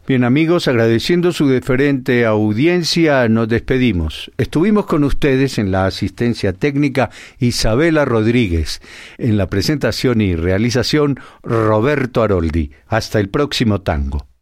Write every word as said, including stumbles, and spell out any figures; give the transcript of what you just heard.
Bien, amigos, agradeciendo su deferente audiencia, nos despedimos. Estuvimos con ustedes en la asistencia técnica Isabela Rodríguez, en la presentación y realización Roberto Aroldi. Hasta el próximo tango.